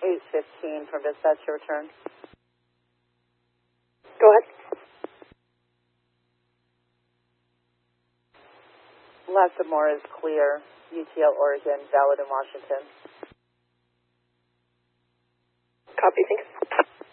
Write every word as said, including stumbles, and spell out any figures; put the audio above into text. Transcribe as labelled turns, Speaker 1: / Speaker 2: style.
Speaker 1: eight fifteen from dispatch to return.
Speaker 2: Go ahead.
Speaker 1: Lastimore is clear. U T L Oregon, valid in Washington.
Speaker 2: Copy, thanks.